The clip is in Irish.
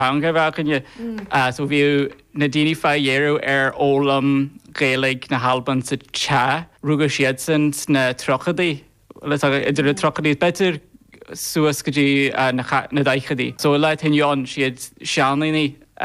Hanga bhachanne so bhíú na daoine fáhéú ólam géalaigh na halban sa te ruga siad san na trochadaí. Idir a trochadaí betir suas go dtí na daichadaí. So le inón siad seannaí